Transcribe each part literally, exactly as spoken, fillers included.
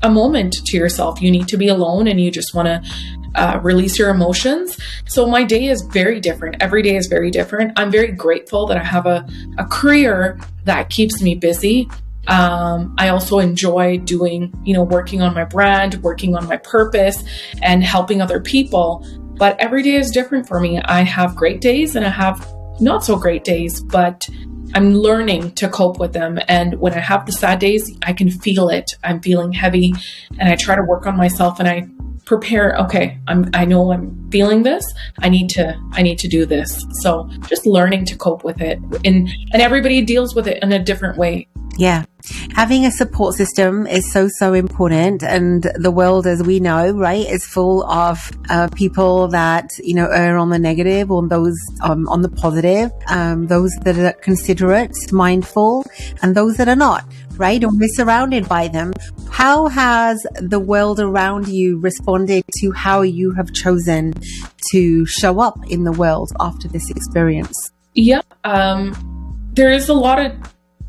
a moment to yourself. You need to be alone and you just want to uh, release your emotions. So my day is very different. Every day is very different. I'm very grateful that I have a, a career that keeps me busy. Um, I also enjoy doing, you know, working on my brand, working on my purpose and helping other people. But every day is different for me. I have great days and I have not so great days, but I'm learning to cope with them. And when I have the sad days, I can feel it. I'm feeling heavy and I try to work on myself and I prepare. Okay, I'm, I know I'm feeling this. I need to, I need to do this. So just learning to cope with it, and, and everybody deals with it in a different way. Yeah. Having a support system is so, so important. And the world, as we know, right, is full of uh, people that, you know, err on the negative or those um, on the positive, um, those that are considerate, mindful, and those that are not, right? And we're surrounded by them. How has the world around you responded to how you have chosen to show up in the world after this experience? Yeah. Um, there is a lot of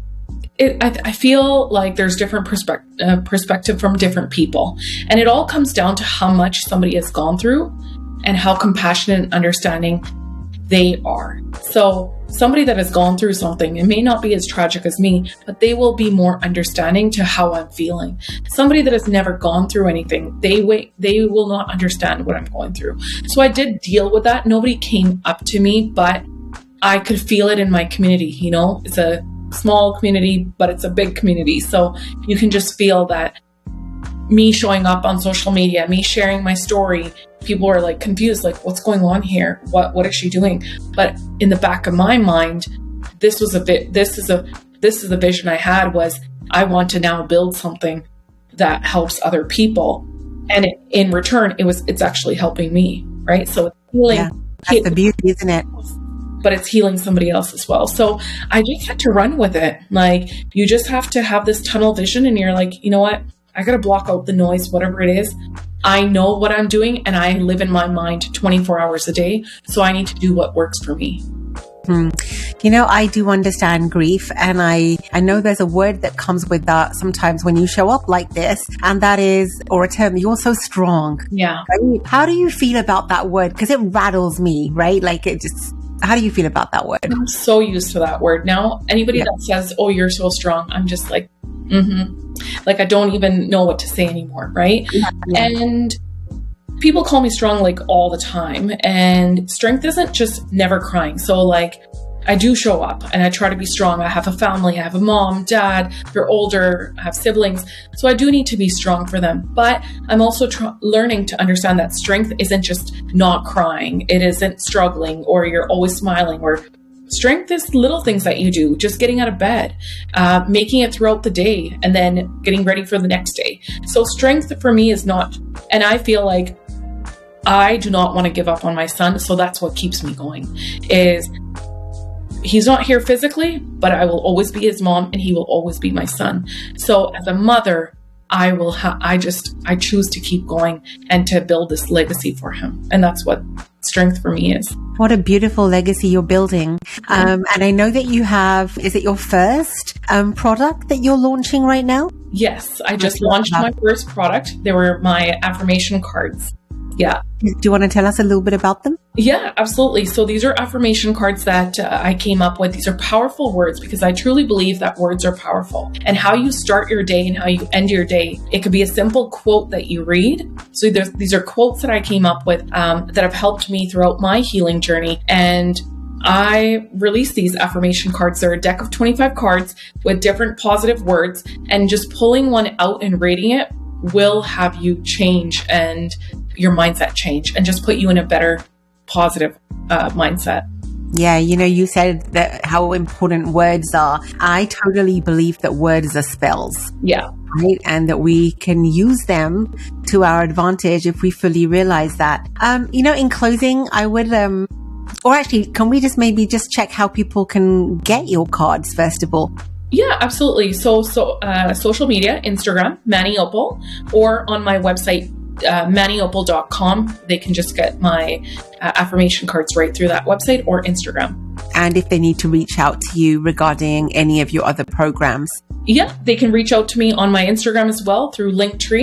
It, I, I feel like there's different perspective, uh, perspective from different people. And it all comes down to how much somebody has gone through and how compassionate and understanding they are. So somebody that has gone through something, it may not be as tragic as me, but they will be more understanding to how I'm feeling. Somebody that has never gone through anything, they wait, they will not understand what I'm going through. So I did deal with that. Nobody came up to me, but I could feel it in my community. You know, it's a small community, but it's a big community. So you can just feel that me showing up on social media, me sharing my story, people are like confused, like what's going on here? What, what is she doing? But in the back of my mind, this was a bit, this is a, this is the vision I had, was I want to now build something that helps other people. And it, in return, it was, it's actually helping me. Right. So it's healing. Yeah, that's the beauty, isn't it? But it's healing somebody else as well. So I just had to run with it. Like, you just have to have this tunnel vision and you're like, you know what? I got to block out the noise, whatever it is. I know what I'm doing and I live in my mind twenty-four hours a day. So I need to do what works for me. Hmm. You know, I do understand grief, and I, I know there's a word that comes with that sometimes when you show up like this, and that is, or a term, you're so strong. Yeah. Right? How do you feel about that word? Because it rattles me, right? Like it just... How do you feel about that word? I'm so used to that word now. Anybody yeah. that says, oh, you're so strong, I'm just like, mm-hmm. Like, I don't even know what to say anymore, right? Yeah. Yeah. And people call me strong like all the time. And strength isn't just never crying. So like, I do show up and I try to be strong. I have a family. I have a mom, dad, they're older, I have siblings. So I do need to be strong for them. But I'm also tr- learning to understand that strength isn't just not crying. It isn't struggling or you're always smiling. Or strength is little things that you do, just getting out of bed, uh, making it throughout the day, and then getting ready for the next day. So strength for me is not, and I feel like I do not want to give up on my son. So that's what keeps me going, is he's not here physically, but I will always be his mom and he will always be my son. So as a mother, I will, ha- I just, I choose to keep going and to build this legacy for him. And that's what strength for me is. What a beautiful legacy you're building. Um, and I know that you have, is it your first um, product that you're launching right now? Yes, I just launched my first product. They were my affirmation cards. Yeah. Do you want to tell us a little bit about them? Yeah, absolutely. So these are affirmation cards that uh, I came up with. These are powerful words because I truly believe that words are powerful. And how you start your day and how you end your day, it could be a simple quote that you read. So these are quotes that I came up with um, that have helped me throughout my healing journey. And I released these affirmation cards. They're a deck of twenty-five cards with different positive words, and just pulling one out and reading it will have you change and your mindset change and just put you in a better positive uh, mindset. Yeah, you know, you said that how important words are. I totally believe that words are spells. Yeah. Right? And that we can use them to our advantage if we fully realize that. Um, you know, in closing, I would, um, or actually, can we just maybe just check how people can get your cards, first of all? Yeah, absolutely. So, so uh, social media, Instagram, Manny Opal, or on my website, uh, manny opal dot com. They can just get my uh, affirmation cards right through that website or Instagram. And if they need to reach out to you regarding any of your other programs? Yeah, they can reach out to me on my Instagram as well through Linktree.